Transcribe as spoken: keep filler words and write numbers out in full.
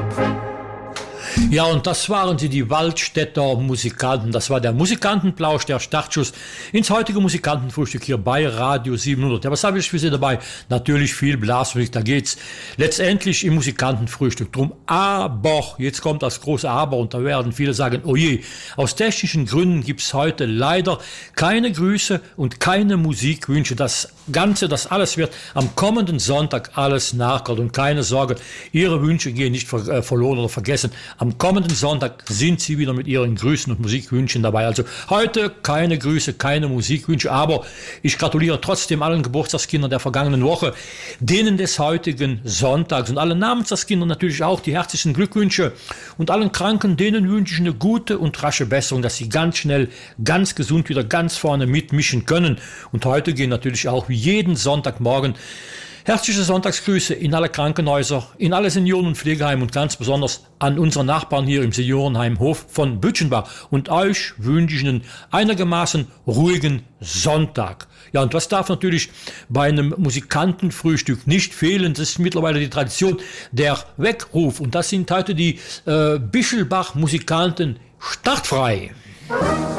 Ja, und das waren sie, die Waldstädter Musikanten. Das war der Musikantenplausch, der Startschuss ins heutige Musikantenfrühstück hier bei Radio siebenhundert. Ja, was habe ich für Sie dabei? Natürlich viel Blasmusik, da geht's letztendlich im Musikantenfrühstück drum. Aber, jetzt kommt das große Aber und da werden viele sagen, oh je, aus technischen Gründen gibt's heute leider keine Grüße und keine Musikwünsche. Das Ganze, das alles wird am kommenden Sonntag alles nachgeholt. Und keine Sorge, Ihre Wünsche gehen nicht ver- äh, verloren oder vergessen. Am kommenden Sonntag sind Sie wieder mit Ihren Grüßen und Musikwünschen dabei. Also heute keine Grüße, keine Musikwünsche, aber ich gratuliere trotzdem allen Geburtstagskindern der vergangenen Woche, denen des heutigen Sonntags und allen Namenstagskindern natürlich auch die herzlichen Glückwünsche und allen Kranken, denen wünsche ich eine gute und rasche Besserung, dass sie ganz schnell, ganz gesund wieder ganz vorne mitmischen können. Und heute gehen natürlich auch wie jeden Sonntagmorgen herzliche Sonntagsgrüße in alle Krankenhäuser, in alle Senioren- und Pflegeheime und ganz besonders an unsere Nachbarn hier im Seniorenheim Hof von Bütchenbach. Und euch wünsche ich einen einigermaßen ruhigen Sonntag. Ja, und was darf natürlich bei einem Musikantenfrühstück nicht fehlen? Das ist mittlerweile die Tradition, der Weckruf. Und das sind heute die äh, Bischelbach-Musikanten startfrei.